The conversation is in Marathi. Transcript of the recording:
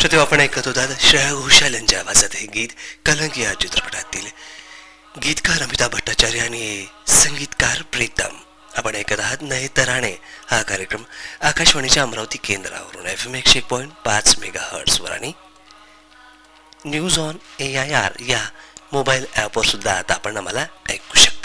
श्रोते, आपण ऐकत होतात श्रेया घोषाल यांच्या आवाजात हे गीत कलंक या चित्रपटातील. गीतकार अमिताभ भट्टाचार्य आणि संगीतकार प्रीतम. आपण ऐकत आहात नयतराणे हा कार्यक्रम आकाशवाणीच्या अमरावती केंद्रावरून FM 101.5 मेगाहर्ट्झवर आणि न्यूज ऑन AIR या मोबाईल ॲपवर सुद्धा आता आपण आम्हाला ऐकू शकता.